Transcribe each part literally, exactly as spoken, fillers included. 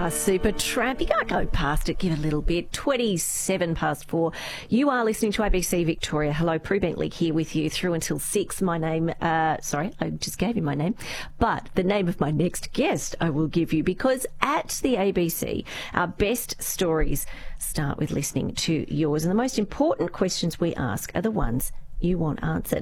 Ah, Super Tramp. You can't go past it. Give it a little bit. twenty-seven past four. You are listening to A B C Victoria. Hello, Prue Bentley here with you through until six. My name, uh, sorry, I just gave you my name. But the name of my next guest I will give you, because at the A B C, our best stories start with listening to yours. And the most important questions we ask are the ones you want answered.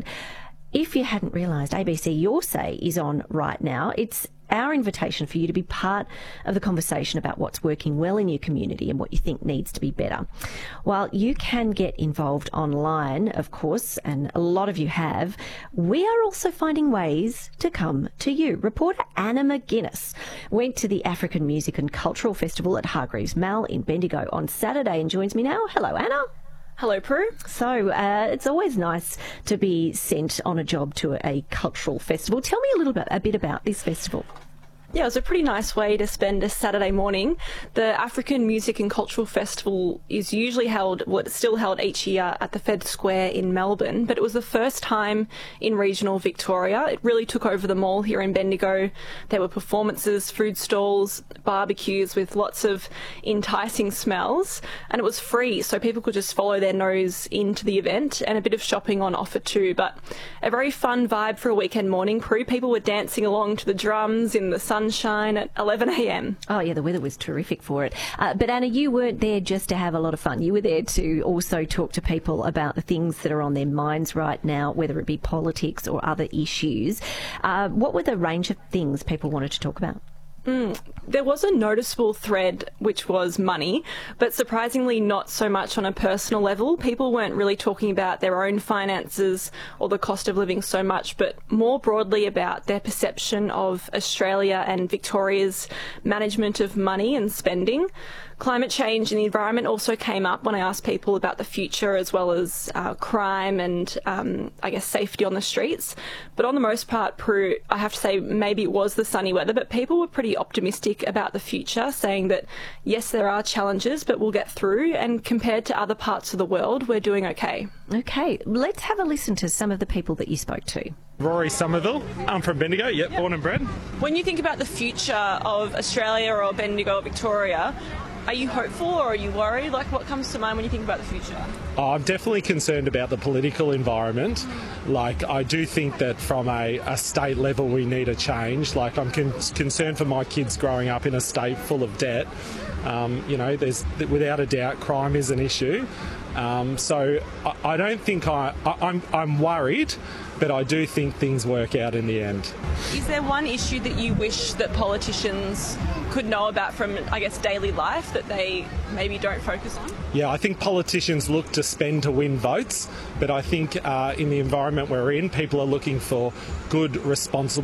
If you hadn't realised, A B C Your Say is on right now. It's our invitation for you to be part of the conversation about what's working well in your community and what you think needs to be better. While you can get involved online, of course, and a lot of you have, we are also finding ways to come to you. Reporter Anna McGuinness went to the African Music and Cultural Festival at Hargreaves Mall in Bendigo on Saturday and joins me now. Hello, Anna. Hello, Prue. So uh, it's always nice to be sent on a job to a, a cultural festival. Tell me a little bit, a bit about this festival. Yeah, it was a pretty nice way to spend a Saturday morning. The African Music and Cultural Festival is usually held, well, it's still held each year at the Fed Square in Melbourne, but it was the first time in regional Victoria. It really took over the mall here in Bendigo. There were performances, food stalls, barbecues with lots of enticing smells, and it was free, so people could just follow their nose into the event, and a bit of shopping on offer too. But a very fun vibe for a weekend morning, Prue. People were dancing along to the drums in the sun sunshine at eleven a m. Oh, yeah, the weather was terrific for it. Uh, but, Anna, you weren't there just to have a lot of fun. You were there to also talk to people about the things that are on their minds right now, whether it be politics or other issues. Uh, what were the range of things people wanted to talk about? Mm, there was a noticeable thread, which was money, but surprisingly not so much on a personal level. People weren't really talking about their own finances or the cost of living so much, but more broadly about their perception of Australia and Victoria's management of money and spending. Climate change and the environment also came up when I asked people about the future, as well as uh, crime and, um, I guess, safety on the streets. But on the most part, Prue, I have to say maybe it was the sunny weather, but people were pretty optimistic about the future, saying that, yes, there are challenges, but we'll get through. And compared to other parts of the world, we're doing okay. Okay, let's have a listen to some of the people that you spoke to. Rory Somerville. I'm from Bendigo, yep, yep, born and bred. When you think about the future of Australia or Bendigo or Victoria, are you hopeful or are you worried? Like, what comes to mind when you think about the future? Oh, I'm definitely concerned about the political environment. Like, I do think that from a, a state level we need a change. Like, I'm con- concerned for my kids growing up in a state full of debt. Um, you know, there's without a doubt crime is an issue. Um, so I, I don't think I, I I'm I'm worried, but I do think things work out in the end. Is there one issue that you wish that politicians could know about from, I guess, daily life that they maybe don't focus on? Yeah, I think politicians look to spend to win votes, but I think uh, in the environment we're in, people are looking for good, responsible